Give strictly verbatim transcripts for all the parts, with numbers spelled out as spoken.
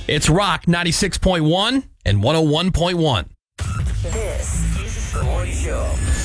It's Rock ninety-six point one and one oh one point one. This is The Woody Show.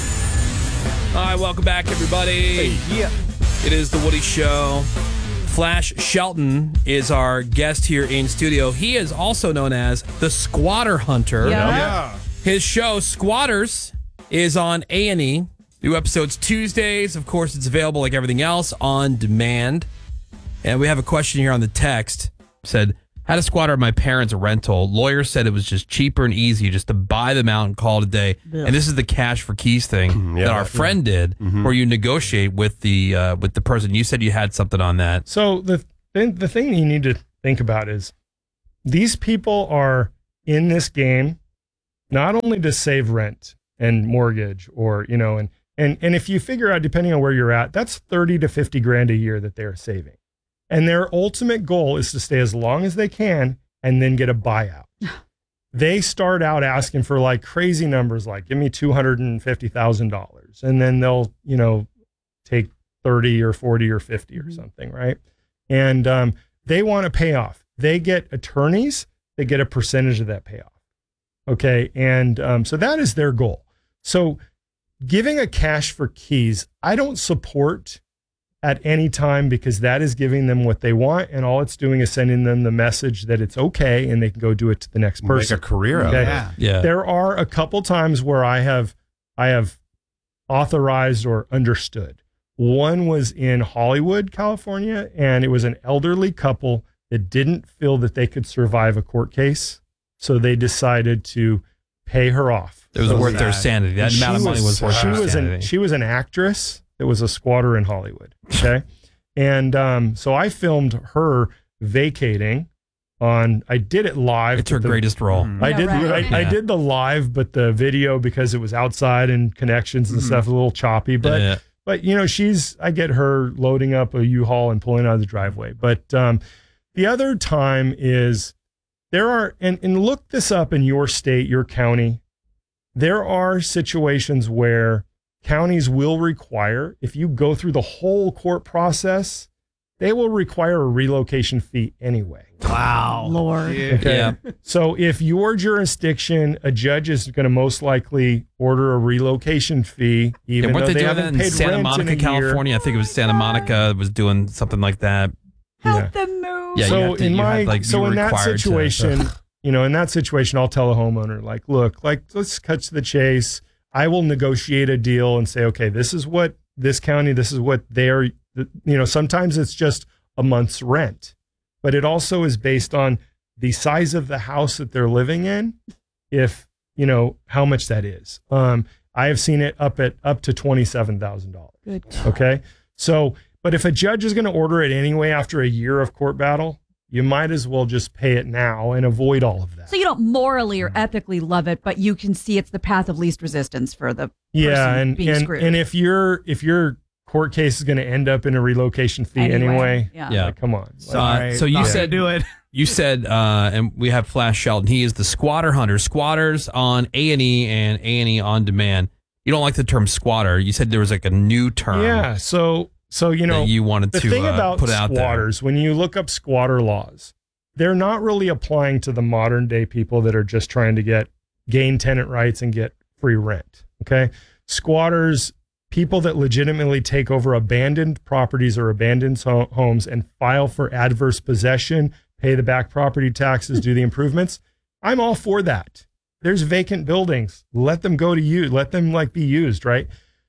All right, welcome back, everybody. Hey, yeah. It is The Woody Show. Flash Shelton is our guest here in studio. He is also known as the Squatter Hunter. Yeah. Yeah. His show, Squatters, is on A and E. New episodes Tuesdays. Of course, it's available like everything else on demand. And we have a question here on the text. Said, had a squatter at my parents' rental. Lawyer said it was just cheaper and easier just to buy them out and call it a day. Yeah. And this is the cash for keys thing yeah, that our yeah. friend did, Mm-hmm. where you negotiate with the uh, with the person. You said you had something on that. So the th- the thing you need to think about is these people are in this game not only to save rent and mortgage, or you know, and and and if you figure out, depending on where you're at, that's thirty to fifty grand a year that they're saving, and their ultimate goal is to stay as long as they can and then get a buyout. They start out asking for like crazy numbers, like give me two hundred and fifty thousand dollars, and then they'll you know take thirty or forty or fifty or something, right? And um, they want a payoff. They get attorneys. They get a percentage of that payoff. Okay, and um, so that is their goal. So giving a cash for keys, I don't support at any time, because that is giving them what they want, and all it's doing is sending them the message that it's okay and they can go do it to the next person. Make a career out of Okay? it. Yeah. Yeah. There are a couple times where I have I have authorized or understood. One was in Hollywood, California, and it was an elderly couple that didn't feel that they could survive a court case, so they decided to pay her off. It was So worth their sad. sanity. That she amount of money was worth she their was sanity. an she was an actress that was a squatter in Hollywood. Okay, and um, so I filmed her vacating on. I did it live. It's her but the- greatest role. I Yeah, did right. I, I Yeah. did the live, but the video, because it was outside and connections and Mhm. stuff, a little choppy. But Yeah. but you know, she's I get her loading up a U-Haul and pulling out of the driveway. But um, the other time is there are and, and look this up in your state, your county. There are situations where counties will require, if you go through the whole court process, they will require a relocation fee anyway. Wow. Lord. Yeah. Okay. Yeah. So if your jurisdiction, a judge is going to most likely order a relocation fee, Yeah, even weren't though they they doing that haven't in paid Santa rent Monica, in a year. California? I think it was Santa Monica was doing something like that. Help Yeah. them move. Yeah, you so have to- in you my had, like, so you were in that required to- situation, Ugh. you know, in that situation, I'll tell a homeowner, like, look, like, let's cut to the chase. I will negotiate a deal and say, okay, this is what this county, this is what they're, you know, sometimes it's just a month's rent, but it also is based on the size of the house that they're living in, if, you know, how much that is. Um, I have seen it up at up to twenty-seven thousand dollars. Good. Okay. So, but if a judge is going to order it anyway after a year of court battle, you might as well just pay it now and avoid all of that. So you don't morally or ethically love it, but you can see it's the path of least resistance for the yeah, person and being and, screwed. and if your if your court case is going to end up in a relocation fee Anyway, anyway, yeah. Yeah. like, come on. So, uh, so you Yeah. said do it. You said, uh, and we have Flash Shelton. He is the Squatter Hunter. Squatters on A and E and A and E on demand. You don't like the term squatter. You said there was like a new term. Yeah. So so you know that you wanted the to thing uh, about put out there. squatters, when you look up squatter laws, they're not really applying to the modern day people that are just trying to get gain tenant rights and get free rent. Okay. Squatters, people that legitimately take over abandoned properties or abandoned ho- homes and file for adverse possession, pay the back property taxes, do the improvements. I'm all for that. There's vacant buildings. Let them go to you. Let them like be used, right?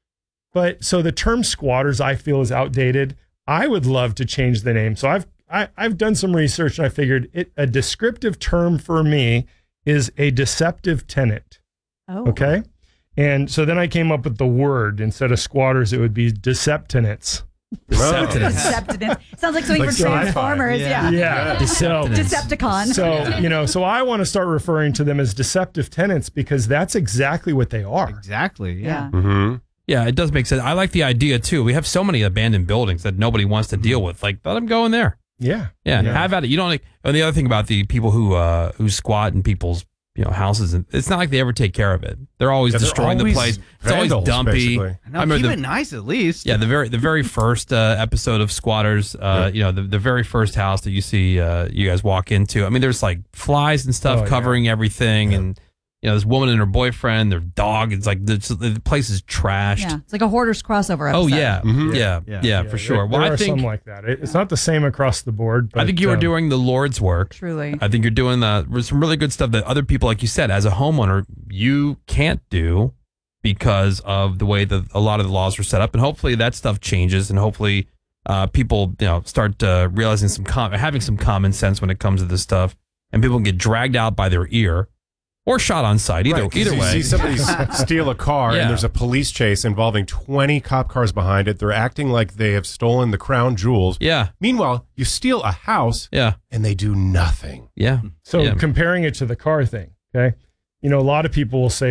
But so the term squatters, I feel, is outdated. I would love to change the name. So I've I, I've done some research and I figured it, a descriptive term for me is a deceptive tenant. Oh. Okay. And so then I came up with the word. Instead of squatters, it would be deceptinants. Deceptinants. Deceptinants. Sounds like something Like for sci-fi. Transformers. Yeah. Yeah. Yeah. So, Decepticon. so, you know, so I want to start referring to them as deceptive tenants because that's exactly what they are. Exactly. yeah. Yeah. Mm-hmm. Yeah, it does make sense. I like the idea too. We have so many abandoned buildings that nobody wants to deal with. Like, let them go in there. Yeah. Yeah, and Yeah. have at it. You don't. Like, and the other thing about the people who uh, who squat in people's you know, houses. And it's not like they ever take care of it. They're always Yeah, they're destroying always the place. It's always vandals, dumpy. basically. No, I remember keep the- it nice at least. Yeah, the very the very first uh, episode of Squatters, uh, you know, the, the very first house that you see uh, you guys walk into. I mean, there's like flies and stuff Oh, yeah. covering everything, and you know, this woman and her boyfriend, their dog. It's like the, the place is trashed. Yeah, it's like a hoarders crossover episode. Oh yeah. Mhm. yeah, yeah, Yeah. for there- sure. There, well, are I think some like that. It, it's not the same across the board. But, I think you are um, doing the Lord's work. Truly. I think you're doing the, some really good stuff that other people, like you said, as a homeowner, you can't do because of the way that a lot of the laws are set up. And hopefully that stuff changes, and hopefully uh, people, you know, start uh, realizing some, com- having some common sense when it comes to this stuff, and people can get dragged out by their ear or shot on sight. Either, Right, 'cause either you way. see somebody s- steal a car Yeah. and there's a police chase involving twenty cop cars behind it. They're acting like they have stolen the crown jewels. Yeah, Meanwhile, you steal a house yeah, and they do nothing. yeah. So Yeah. comparing it to the car thing, okay, you know, a lot of people will say,